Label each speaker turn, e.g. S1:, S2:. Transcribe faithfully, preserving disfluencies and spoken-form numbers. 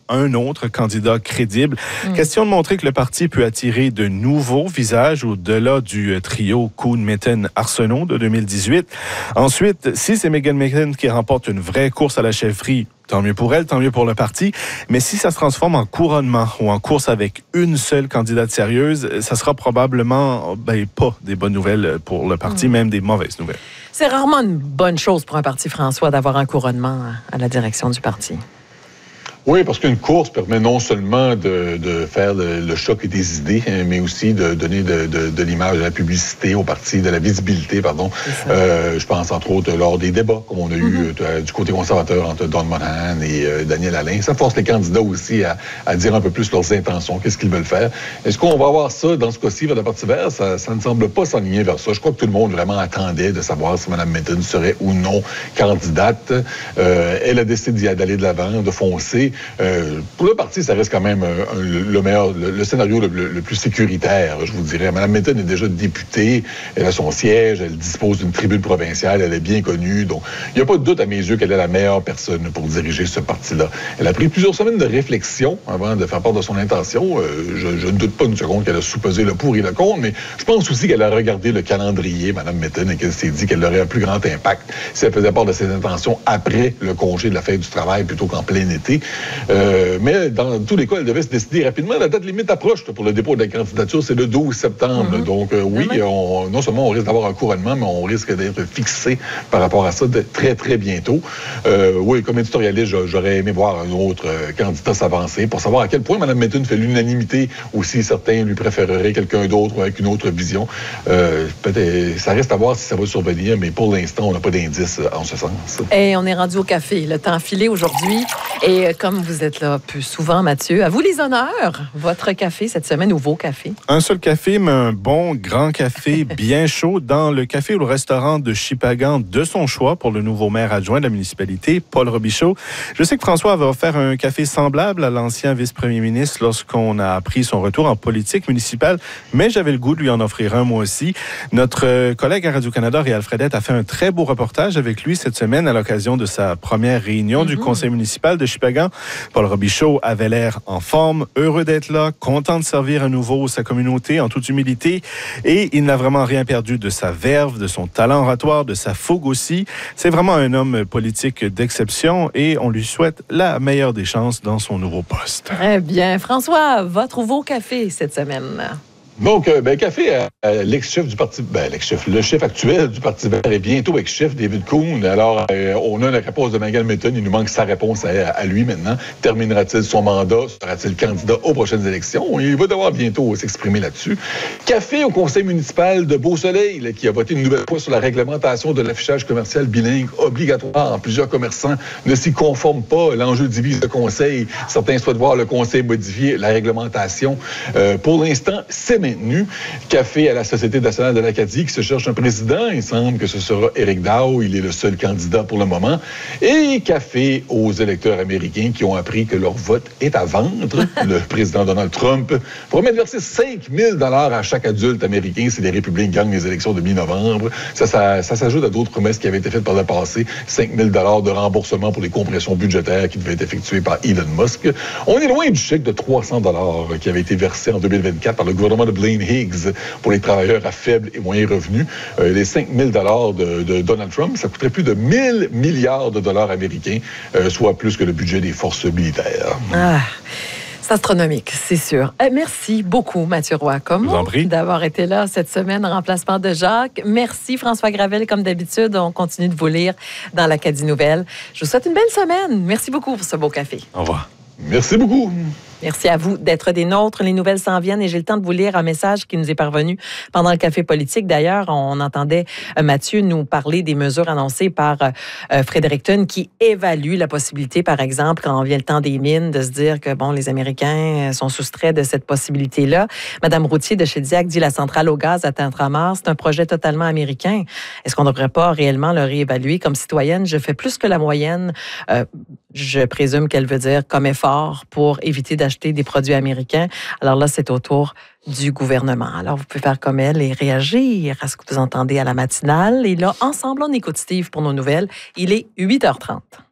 S1: un autre candidat crédible. Mmh. Question de montrer que le parti peut attirer de nouveaux visages au-delà du trio Kuhn-Mitten-Arsenault de deux mille dix-huit. Ensuite, si c'est Meghan McCain qui remporte une vraie course à la chefferie, tant mieux pour elle, tant mieux pour le parti. Mais si ça se transforme en couronnement ou en course avec une seule candidate sérieuse, ça sera probablement ben, pas des bonnes nouvelles pour le parti, mmh. même des mauvaises nouvelles.
S2: C'est rarement une bonne chose pour un parti, François, d'avoir un couronnement à la direction du parti.
S3: Oui, parce qu'une course permet non seulement de, de faire le, le choc des idées, mais aussi de donner de, de, de l'image, de la publicité au parti, de la visibilité, pardon. Euh, je pense entre autres lors des débats, comme on a eu mm-hmm. du côté conservateur entre Don Monahan et euh, Daniel Alain. Ça force les candidats aussi à, à dire un peu plus leurs intentions, qu'est-ce qu'ils veulent faire. Est-ce qu'on va avoir ça dans ce cas-ci vers le Parti vert? Ça, ça ne semble pas s'enligner vers ça. Je crois que tout le monde vraiment attendait de savoir si Mme Mitten serait ou non candidate. Euh, elle a décidé d'aller de l'avant, de foncer. Euh, pour le parti, ça reste quand même euh, le meilleur, le, le scénario le, le, le plus sécuritaire, je vous dirais. Mme Mitten est déjà députée, elle a son siège, elle dispose d'une tribune provinciale, elle est bien connue. Donc, il n'y a pas de doute à mes yeux qu'elle est la meilleure personne pour diriger ce parti-là. Elle a pris plusieurs semaines de réflexion avant de faire part de son intention. Euh, je, je ne doute pas une seconde qu'elle a soupesé le pour et le contre, mais je pense aussi qu'elle a regardé le calendrier, Mme Mitten, et qu'elle s'est dit qu'elle aurait un plus grand impact si elle faisait part de ses intentions après le congé de la fête du travail plutôt qu'en plein été. Euh, mais dans tous les cas, elle devait se décider rapidement. La date limite approche là, pour le dépôt de la candidature, c'est le douze septembre. Mm-hmm. Donc euh, oui, on, non seulement on risque d'avoir un couronnement, mais on risque d'être fixé par rapport à ça de très, très bientôt. Euh, oui, comme éditorialiste, j'aurais aimé voir un autre euh, candidat s'avancer pour savoir à quel point Mme Mitten fait l'unanimité ou si certains lui préféreraient quelqu'un d'autre ou avec une autre vision. Euh, peut-être, ça reste à voir si ça va survenir, mais pour l'instant, on n'a pas d'indice en ce sens.
S2: Et on est rendu au café. Le temps filé aujourd'hui. Et comme vous êtes là plus souvent, Mathieu, à vous les honneurs. Votre café cette semaine ou vos cafés?
S1: Un seul café, mais un bon grand café bien chaud dans le café ou le restaurant de Shippagan de son choix pour le nouveau maire adjoint de la municipalité, Paul Robichaud. Je sais que François avait offert un café semblable à l'ancien vice-premier ministre lorsqu'on a appris son retour en politique municipale, mais j'avais le goût de lui en offrir un moi aussi. Notre collègue à Radio-Canada, Réal Fredette, a fait un très beau reportage avec lui cette semaine à l'occasion de sa première réunion mm-hmm. du conseil municipal de Shippagan. Paul Robichaud avait l'air en forme, heureux d'être là, content de servir à nouveau sa communauté en toute humilité et il n'a vraiment rien perdu de sa verve, de son talent oratoire, de sa fougue aussi. C'est vraiment un homme politique d'exception et on lui souhaite la meilleure des chances dans son nouveau poste.
S2: Très bien. François, votre ou vos cafés cette semaine?
S3: Donc, euh, ben, café, euh, l'ex-chef du Parti... Ben, l'ex-chef, le chef actuel du Parti vert est bientôt ex-chef, David Kuhn. Alors, euh, on a la réponse de Meghan Mitten. Il nous manque sa réponse à, à lui maintenant. Terminera-t-il son mandat? Sera-t-il candidat aux prochaines élections? Il va devoir bientôt s'exprimer là-dessus. Café au conseil municipal de Beau-Soleil, là, qui a voté une nouvelle fois sur la réglementation de l'affichage commercial bilingue obligatoire. Plusieurs commerçants ne s'y conforment pas. L'enjeu divise le conseil. Certains souhaitent voir le conseil modifier la réglementation. Euh, pour l'instant, c'est maintenu. Café à la Société nationale de l'Acadie qui se cherche un président. Il semble que ce sera Eric Dow. Il est le seul candidat pour le moment. Et café aux électeurs américains qui ont appris que leur vote est à vendre. Le président Donald Trump promet de verser cinq mille dollars à chaque adulte américain si les républicains gagnent les élections de mi-novembre. Ça, ça, ça s'ajoute à d'autres promesses qui avaient été faites par le passé. cinq mille dollars de remboursement pour les compressions budgétaires qui devaient être effectuées par Elon Musk. On est loin du chèque de trois cents dollars qui avait été versé en deux mille vingt-quatre par le gouvernement de Blaine Higgs pour les travailleurs à faible et moyen revenu. Euh, les cinq mille dollars de, de Donald Trump, ça coûterait plus de mille milliards de dollars américains, euh, soit plus que le budget des forces militaires.
S2: Ah. C'est astronomique, c'est sûr. Euh, merci beaucoup, Mathieu Roy, comme d'avoir été là cette semaine en remplacement de Jacques. Merci, François Gravel, comme d'habitude. On continue de vous lire dans l'Acadie Nouvelle. Je vous souhaite une belle semaine. Merci beaucoup pour ce beau café.
S1: Au revoir.
S3: Merci beaucoup.
S2: Merci à vous d'être des nôtres. Les nouvelles s'en viennent et j'ai le temps de vous lire un message qui nous est parvenu pendant le café politique. D'ailleurs, on entendait Mathieu nous parler des mesures annoncées par euh, Fredericton qui évalue la possibilité, par exemple, quand vient le temps des mines, de se dire que bon, les Américains sont soustraits de cette possibilité-là. Madame Routier de chez Diac dit la centrale au gaz à Tintramar, c'est un projet totalement américain. Est-ce qu'on ne devrait pas réellement le réévaluer? Comme citoyenne, je fais plus que la moyenne. Euh, je présume qu'elle veut dire comme effort pour éviter d'acheter acheter des produits américains. Alors là, c'est au tour du gouvernement. Alors, vous pouvez faire comme elle et réagir à ce que vous entendez à la matinale. Et là, ensemble, on écoute Steve pour nos nouvelles. Il est huit heures trente.